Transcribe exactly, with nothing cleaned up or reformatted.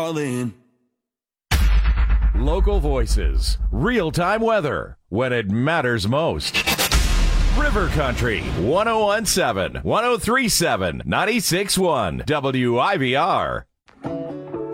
All in. Local voices, real-time weather, when it matters most. River Country, one oh one point seven, one oh three point seven, ninety-six point one, W I V R.